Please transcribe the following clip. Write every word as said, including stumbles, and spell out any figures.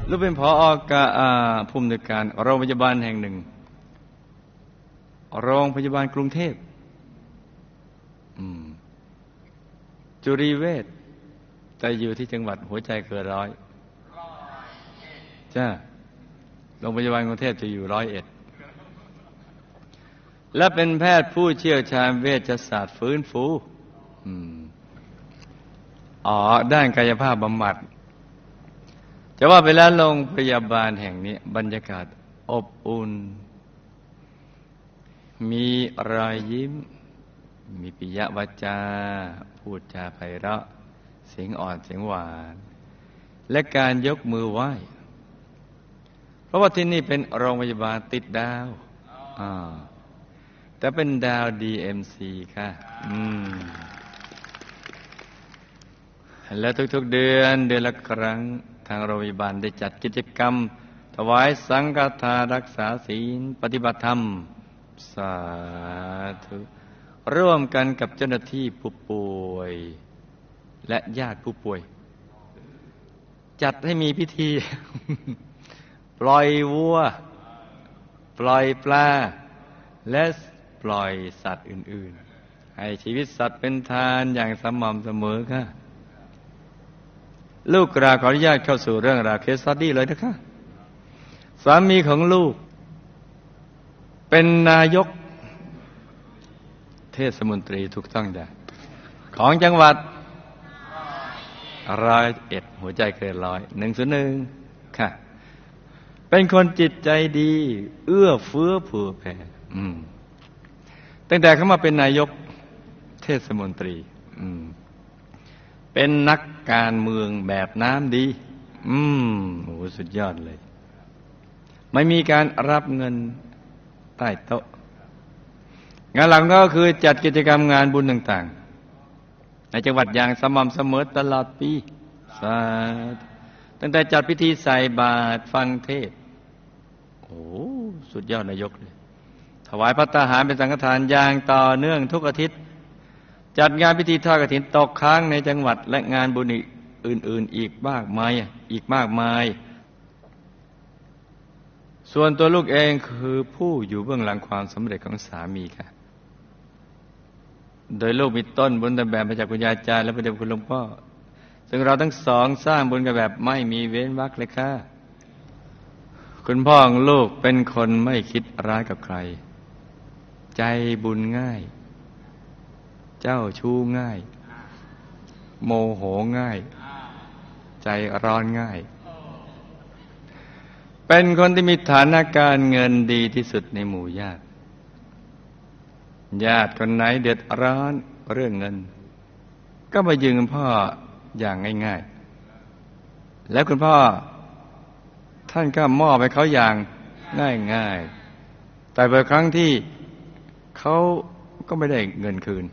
หรือเป็นผออกาผู้อำนวยการโรงพยาบาลแห่งหนึ่งโรงพยาบาลกรุงเทพจุรีเวชแต่อยู่ที่จังหวัดหัวใจเกินร้อยจ้าโรงพยาบาลกรุงเทพจะอยู่ร้อยเอ็ดและเป็นแพทย์ผู้เชี่ยวชาญเวชศาสตร์ฟื้นฟูอ๋อด้านกายภาพบำบัดจะว่าไปแล้วโรงพยาบาลแห่งนี้บรรยากาศอบอุ่นมีรอยยิ้มมีปิยวาจาพูดจาไพเราะเสียงอ่อนเสียงหวานและการยกมือไหว้เพราะว่าที่นี่เป็นโรงพยาบาลติดดาวอ่าแต่เป็นดาว ดี เอ็ม ซี ค่ะอืมและทุกๆเดือนเดือนละครั้งทางโรงพยาบาลได้จัดกิจกรรมถวายสังฆทานรักษาศีลปฏิบัติธรรมสาธุร่วมกันกับเจ้าหน้าที่ผู้ป่วยและญาติผู้ป่วยจัดให้มีพิธี ปล่อยวัวปล่อยปลาและปล่อยสัตว์อื่นๆให้ชีวิตสัตว์เป็นทานอย่างสม่ำเสมอค่ะลูกกราบขออนุญาตเข้าสู่เรื่องราวเคสสตั๊ดดี้เลยนะคะสามีของลูกเป็นนายกเทศมนตรีถูกต้องจ้ะของจังหวัดร้อยเอ็ดหัวใจเกินร้อยหนึ่งศูนย์หนึ่งค่ะเป็นคนจิตใจดีเอื้อเฟื้อเผื่อแผ่ตั้งแต่เขามาเป็นนายกเทศมนตรีเป็นนักการเมืองแบบน้ำดีอืมโหสุดยอดเลยไม่มีการรับเงินใต้โต๊ะงานหลักก็คือจัดกิจกรรมงานบุญต่างๆในจังหวัดอย่างสม่ำเสมอตลอดปีสาธุตั้งแต่จัดพิธีใส่บาตรฟังเทศน์โอ้สุดยอดนายกเลยถวายภัตตาหารเป็นสังฆทานอย่างต่อเนื่องทุกอาทิตย์จัดงานพิธีทอดกฐินตกค้างในจังหวัดและงานบุญอื่นๆอีกมากมายอีกมากมายส่วนตัวลูกเองคือผู้อยู่เบื้องหลังความสำเร็จของสามีค่ะโดยลูกมีต้นบุญตามแบบมาจากคุณยายจารย์และพระเดชคุณหลวงพ่อซึ่งเราทั้งสองสร้างบุญกันแบบไม่มีเว้นวรรคเลยค่ะคุณพ่อของลูกเป็นคนไม่คิดร้ายกับใครใจบุญง่ายเจ้าชู้ง่ายโมโหง่ายใจร้อนง่ายเป็นคนที่มีฐานะการเงินดีที่สุดในหมู่ญาติญาติคนไหนเดือดร้อนเรื่องเงินก็มายืมพ่ออย่างง่ายๆแล้วคุณพ่อท่านก็มอบให้เขาอย่างง่ายๆแต่บางครั้งที่เขาก็ไม่ได้เงินคืน